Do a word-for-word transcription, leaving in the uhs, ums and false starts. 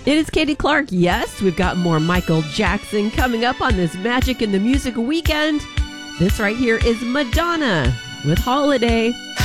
It is Katie Clark. Yes, we've got more Michael Jackson coming up on this Magic in the Music weekend. This right here is Madonna with Holiday.